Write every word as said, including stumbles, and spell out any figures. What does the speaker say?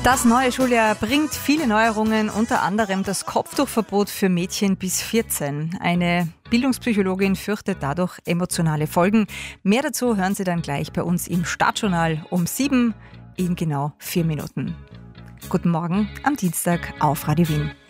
Das neue Schuljahr bringt viele Neuerungen, unter anderem das Kopftuchverbot für Mädchen bis vierzehn. Eine Bildungspsychologin fürchtet dadurch emotionale Folgen. Mehr dazu hören Sie dann gleich bei uns im Stadtjournal um sieben in genau vier Minuten. Guten Morgen am Dienstag auf Radio Wien.